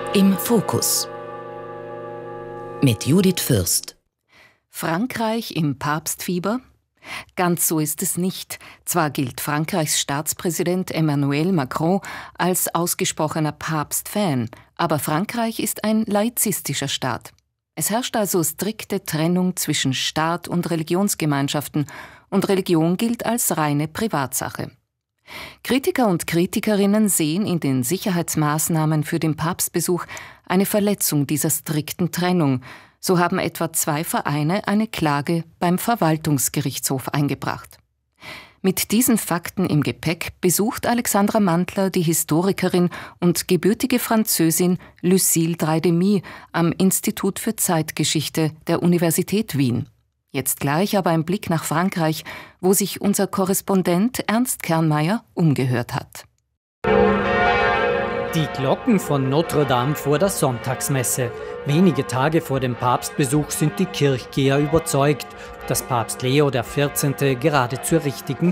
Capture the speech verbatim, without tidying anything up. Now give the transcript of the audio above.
Im Fokus mit Judith Fürst. Frankreich im Papstfieber? Ganz so ist es nicht. Zwar gilt Frankreichs Staatspräsident Emmanuel Macron als ausgesprochener Papstfan, aber Frankreich ist ein laizistischer Staat. Es herrscht also strikte Trennung zwischen Staat und Religionsgemeinschaften und Religion gilt als reine Privatsache. Kritiker und Kritikerinnen sehen in den Sicherheitsmaßnahmen für den Papstbesuch eine Verletzung dieser strikten Trennung. So haben etwa zwei Vereine eine Klage beim Verwaltungsgerichtshof eingebracht. Mit diesen Fakten im Gepäck besucht Alexandra Mantler die Historikerin und gebürtige Französin Lucile Draydemi am Institut für Zeitgeschichte der Universität Wien. Jetzt gleich aber ein Blick nach Frankreich, wo sich unser Korrespondent Ernst Kernmeier umgehört hat. Die Glocken von Notre-Dame vor der Sonntagsmesse. Wenige Tage vor dem Papstbesuch sind die Kirchgeher überzeugt, dass Papst Leo der vierzehnte gerade zur richtigen